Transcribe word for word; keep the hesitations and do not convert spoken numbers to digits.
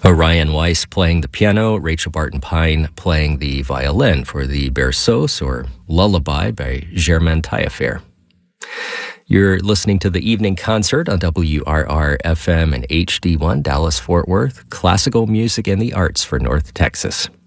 Ryan Weiss playing the piano, Rachel Barton Pine playing the violin for the Berceuse, or Lullaby, by Germaine Taillefer. You're listening to the Evening Concert on W R R F M and H D one, Dallas-Fort Worth, classical music and the arts for North Texas.